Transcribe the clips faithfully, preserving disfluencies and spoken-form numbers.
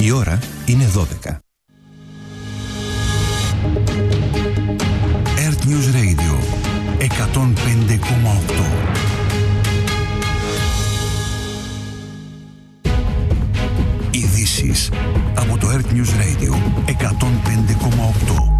Η ώρα είναι δώδεκα. Earth News Radio εκατόν πέντε κόμμα οκτώ. Ειδήσεις από το Earth News Radio εκατόν πέντε κόμμα οκτώ.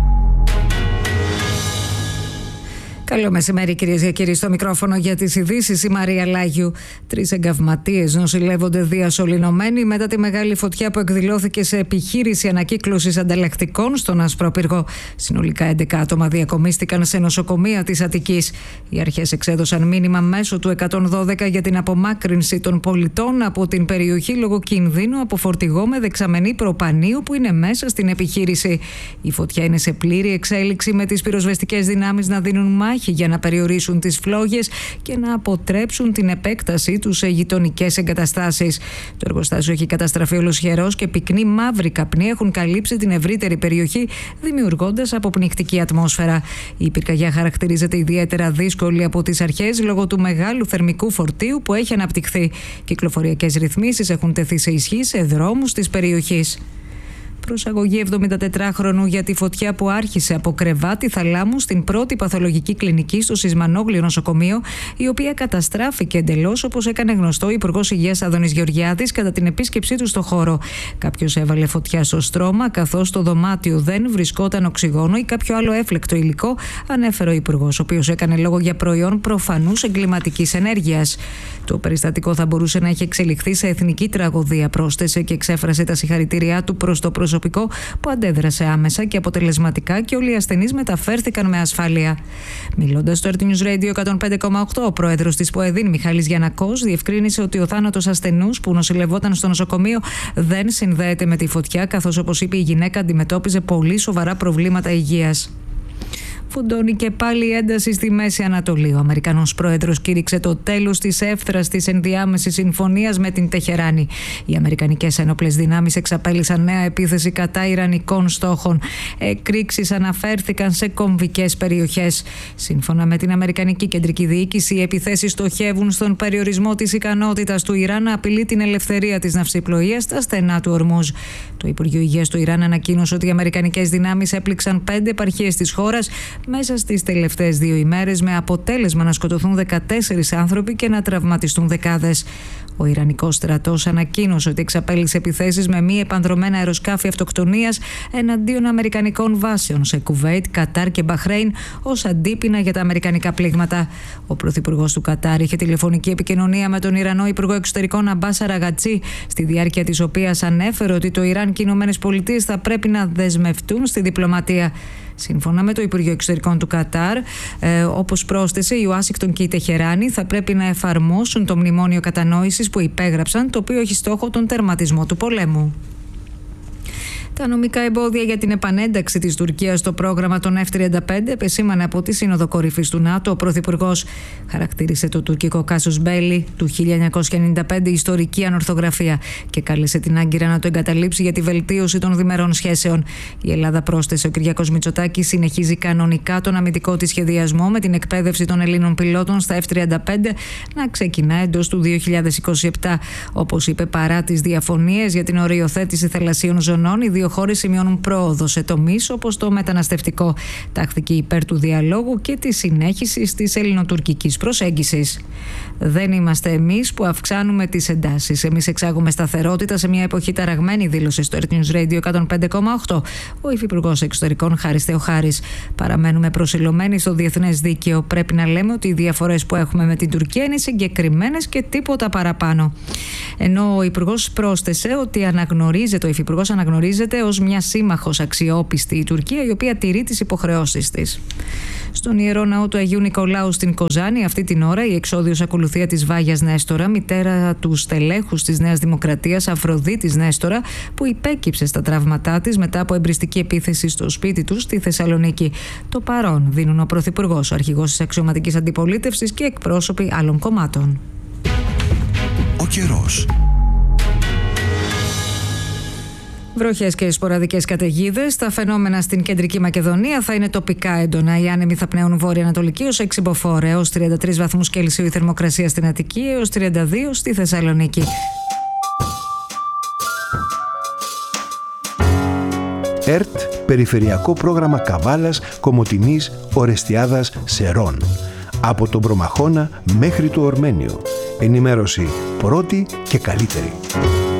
Καλό μεσημέρι, κυρίες και κύριοι. Στο μικρόφωνο για τις ειδήσεις η Μαρία Λάγιου. Τρεις εγκαυματίες νοσηλεύονται διασωληνωμένοι μετά τη μεγάλη φωτιά που εκδηλώθηκε σε επιχείρηση ανακύκλωσης ανταλλακτικών στον Ασπρόπυργο. Συνολικά έντεκα άτομα διακομίστηκαν σε νοσοκομεία της Αττικής. Οι αρχές εξέδωσαν μήνυμα μέσω του εκατόν δώδεκα για την απομάκρυνση των πολιτών από την περιοχή λόγω κινδύνου από φορτηγό με δεξαμενή προπανίου που είναι μέσα στην επιχείρηση. Η φωτιά είναι σε πλήρη εξέλιξη, με τις πυροσβεστικές δυνάμεις να δίνουν μάχη για να περιορίσουν τις φλόγες και να αποτρέψουν την επέκτασή τους σε γειτονικές εγκαταστάσεις. Το εργοστάσιο έχει καταστραφεί ολοσχερός και πυκνή μαύρη καπνοί έχουν καλύψει την ευρύτερη περιοχή, δημιουργώντας αποπνικτική ατμόσφαιρα. Η πυρκαγιά χαρακτηρίζεται ιδιαίτερα δύσκολη από τις αρχές λόγω του μεγάλου θερμικού φορτίου που έχει αναπτυχθεί. Κυκλοφοριακές ρυθμίσεις έχουν τεθεί σε ισχύ σε δρόμους της περιοχής. Προσαγωγή εβδομηντατετράχρονου για τη φωτιά που άρχισε από κρεβάτι θαλάμου στην πρώτη παθολογική κλινική στο Σισμανόγλιο νοσοκομείο, η οποία καταστράφηκε εντελώς, όπως έκανε γνωστό ο Υπουργός Υγείας Άδωνης Γεωργιάδης κατά την επίσκεψή του στο χώρο. Κάποιος έβαλε φωτιά στο στρώμα, καθώς στο δωμάτιο δεν βρισκόταν οξυγόνο ή κάποιο άλλο έφλεκτο υλικό, ανέφερε ο Υπουργός, ο οποίος έκανε λόγο για προϊόν προφανούς εγκληματικής ενέργειας. Το περιστατικό θα μπορούσε να έχει εξελιχθεί σε εθνική τραγωδία, πρόσθεσε και εξέφρασε τα συγχαρητήριά του προς το προσωπικό που αντέδρασε άμεσα και αποτελεσματικά και όλοι οι ασθενείς μεταφέρθηκαν με ασφάλεια. Μιλώντας στο Earth News Radio εκατόν πέντε κόμμα οκτώ, ο πρόεδρος της ΠΟΕΔΗΝ, Μιχάλης Γιαννακός, διευκρίνησε ότι ο θάνατος ασθενούς που νοσηλευόταν στο νοσοκομείο δεν συνδέεται με τη φωτιά, καθώς, όπως είπε, η γυναίκα αντιμετώπιζε πολύ σοβαρά προβλήματα υγείας. Φουντώνει και πάλι η ένταση στη Μέση Ανατολή. Ο Αμερικανός πρόεδρος κήρυξε το τέλος της εύθραστης ενδιάμεσης συμφωνίας με την Τεχεράνη. Οι αμερικανικές ένοπλες δυνάμεις εξαπέλυσαν νέα επίθεση κατά ιρανικών στόχων. Εκρήξεις αναφέρθηκαν σε κομβικές περιοχές. Σύμφωνα με την Αμερικανική Κεντρική Διοίκηση, οι επιθέσεις στοχεύουν στον περιορισμό της ικανότητας του Ιράν να απειλεί την ελευθερία της ναυσιπλοείας στα στενά του Ορμούζ. Το Υπουργείο Υγείας του Ιράν ανακοίνωσε ότι οι αμερικανικές δυνάμεις έπληξαν πέντε επαρχίες της χώρας μέσα στις τελευταίες δύο ημέρες, με αποτέλεσμα να σκοτωθούν δεκατέσσερις άνθρωποι και να τραυματιστούν δεκάδες. Ο Ιρανικός στρατός ανακοίνωσε ότι εξαπέλυσε επιθέσεις με μη επανδρομένα αεροσκάφη αυτοκτονίας εναντίον αμερικανικών βάσεων σε Κουβέιτ, Κατάρ και Μπαχρέιν ως αντίπεινα για τα αμερικανικά πλήγματα. Ο πρωθυπουργός του Κατάρ είχε τηλεφωνική επικοινωνία με τον Ιρανό Υπουργό Εξωτερικών Αμπάς Αραγατσί, στη διάρκεια της οποίας ανέφερε ότι το Ιράν και οι Ηνωμένες Πολιτείες θα πρέπει να δεσμευτούν στη διπλωματία. Σύμφωνα με το Υπουργείο Εξωτερικών του Κατάρ, ε, όπως πρόσθεσε, η Ουάσιγκτον και η Τεχεράνη θα πρέπει να εφαρμόσουν το μνημόνιο κατανόησης που υπέγραψαν, το οποίο έχει στόχο τον τερματισμό του πολέμου. Τα νομικά εμπόδια για την επανένταξη της Τουρκίας στο πρόγραμμα των εφ τριάντα πέντε επεσήμανε από τη Σύνοδο Κορυφής του ΝΑΤΟ. Ο Πρωθυπουργός χαρακτήρισε το τουρκικό κάσους Μπέλι του χίλια εννιακόσια ενενήντα πέντε ιστορική ανορθογραφία και κάλεσε την Άγκυρα να το εγκαταλείψει για τη βελτίωση των διμερών σχέσεων. Η Ελλάδα, πρόσθεσε ο Κυριάκος Μητσοτάκης, συνεχίζει κανονικά τον αμυντικό της σχεδιασμό, με την εκπαίδευση των Ελλήνων πιλότων στα εφ τριάντα πέντε να ξεκινά εντός του δύο χιλιάδες είκοσι επτά. Όπως είπε, παρά τις διαφωνίες για την οριοθέτηση θαλασσίων ζωνών, οι δύο χώρες σημειώνουν πρόοδο σε τομείς όπως το μεταναστευτικό. Τάχθηκε υπέρ του διαλόγου και της συνέχισης της ελληνοτουρκικής προσέγγισης. Δεν είμαστε εμείς που αυξάνουμε τις εντάσεις. Εμείς εξάγουμε σταθερότητα σε μια εποχή ταραγμένη, δήλωσε στο Earth News Radio εκατόν πέντε κόμμα οκτώ ο Υφυπουργός Εξωτερικών Χάρης Θεοχάρης. Παραμένουμε προσιλωμένοι στο διεθνές δίκαιο. Πρέπει να λέμε ότι οι διαφορές που έχουμε με την Τουρκία είναι συγκεκριμένες και τίποτα παραπάνω. Ενώ ο Υπουργός πρόσθεσε ότι αναγνωρίζεται, ο Υφυπουργός αναγνωρίζεται ως μια σύμμαχος αξιόπιστη η Τουρκία, η οποία τηρεί τις υποχρεώσεις της. Στον Ιερό Ναό του Αγίου Νικολάου στην Κοζάνη, αυτή την ώρα, η εξόδιος ακολουθία της Βάγιας Νέστορα, μητέρα του στελέχους της Νέας Δημοκρατίας Αφροδίτης Νέστορα, που υπέκυψε στα τραύματά της μετά από εμπριστική επίθεση στο σπίτι του στη Θεσσαλονίκη. Το παρόν δίνουν ο Πρωθυπουργός, ο αρχηγός της αξιωματικής αντιπολίτευσης και εκπρόσωποι άλλων κομμάτων. Ο καιρός. Βροχές και σποραδικές καταιγίδες. Τα φαινόμενα στην κεντρική Μακεδονία θα είναι τοπικά έντονα. Οι άνεμοι θα πνέουν βόρεια-ανατολική ως έξι μποφόρ, έως τριάντα τρεις βαθμούς Κελσίου η θερμοκρασία στην Αττική, έως τριάντα δύο στη Θεσσαλονίκη. ΕΡΤ, Περιφερειακό Πρόγραμμα Καβάλας, Κομοτηνής, Ορεστιάδας, Σερών. Από τον Προμαχώνα μέχρι το Ορμένιο. Ενημέρωση πρώτη και καλύτερη.